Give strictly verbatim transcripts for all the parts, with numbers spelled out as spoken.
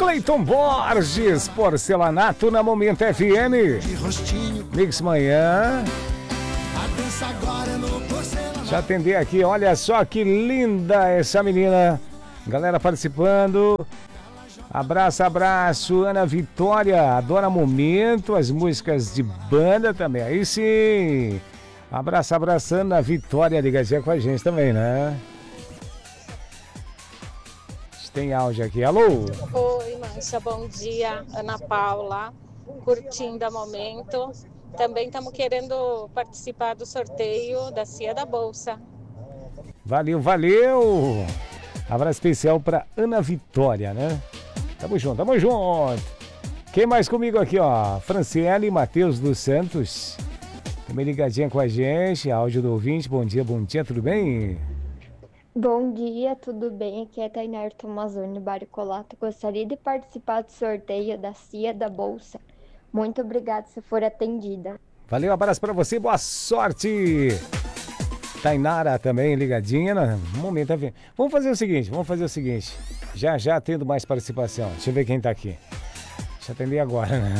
Cleiton Borges, Porcelanato na Momento F M. Mix Manhã. Deixa eu atender aqui, olha só que linda essa menina. Galera participando. Abraço, abraço. Ana Vitória, adora Momento, as músicas de banda também. Aí sim. Abraço, abraço, Ana Vitória, ligadinha com a gente também, né? Tem áudio aqui, alô? Oi, Mancha, bom dia. Ana Paula, curtindo a Momento. Também estamos querendo participar do sorteio da Cia da Bolsa. Valeu, valeu! Abraço especial para Ana Vitória, né? Tamo junto, tamo junto! Quem mais comigo aqui, ó? Franciele Matheus dos Santos. Também ligadinha com a gente, áudio do ouvinte. Bom dia, bom dia, tudo bem? Bom dia, tudo bem? Aqui é Tainar Tomazoni Baricolato. Gostaria de participar do sorteio da Cia da Bolsa. Muito obrigada se for atendida. Valeu, abraço pra você, boa sorte! Tainara também ligadinha no momento. Vamos fazer o seguinte, vamos fazer o seguinte. Já já tendo mais participação. Deixa eu ver quem tá aqui. Deixa eu atender agora, né?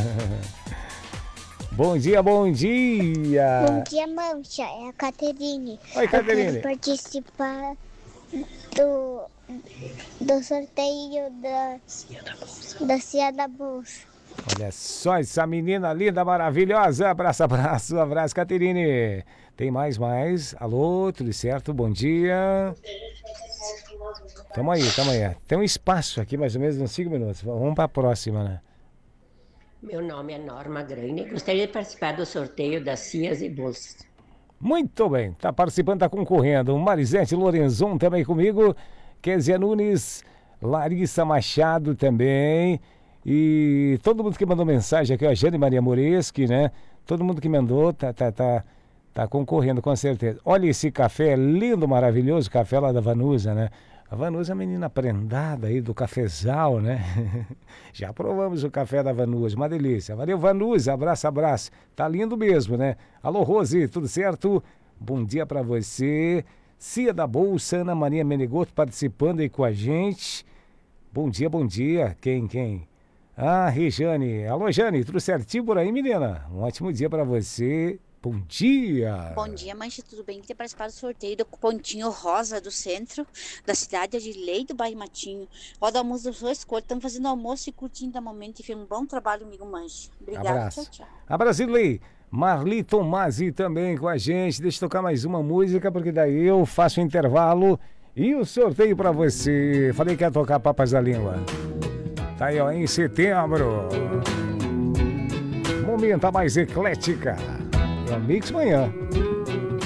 Bom dia, bom dia! Bom dia, Mancha. É a Caterine. Oi, Caterine. Eu quero participar do, do sorteio da da Cia da Bolsa. Olha só essa menina linda, maravilhosa. Abraço, abraço, abraço, Caterine. Tem mais, mais. Alô, tudo certo? Bom dia. Tamo aí, tamo aí. Tem um espaço aqui, mais ou menos uns cinco minutos. Vamos para a próxima, né? Meu nome é Norma Grande. Gostaria de participar do sorteio das Cias e Bolsas. Muito bem, tá participando, tá concorrendo. Marisete Lorenzon também comigo. Kézia Nunes, Larissa Machado também. E todo mundo que mandou mensagem aqui, ó, Jane Maria Moreschi, né? Todo mundo que mandou tá, tá, tá, tá concorrendo, com certeza. Olha esse café lindo, maravilhoso, café lá da Vanusa, né? A Vanusa é a menina prendada aí do cafezal, né? Já provamos o café da Vanusa, uma delícia. Valeu, Vanusa, abraço, abraço. Tá lindo mesmo, né? Alô, Rose, tudo certo? Bom dia pra você. Cia da Bolsa, Ana Maria Menegoto participando aí com a gente. Bom dia, bom dia. Quem, quem? Ah, Rejane. Alô, Jane, tudo certinho por aí, menina? Um ótimo dia pra você. Bom dia! Bom dia, Mancha, tudo bem? Queria participar do sorteio do pontinho rosa do centro da cidade de Lei do Bairro Matinho. Roda almoço da sua escolha. Estamos fazendo almoço e curtindo a momento e fez um bom trabalho, amigo Mancha. Obrigada, abraço. Tchau, tchau. Abraço, Lei. Marli Tomasi também com a gente. Deixa eu tocar mais uma música, porque daí eu faço o intervalo e o sorteio pra você. Falei que ia tocar Papas da Língua. Tá aí, ó, em setembro. Momento a mais eclética. É o Mix Manhã.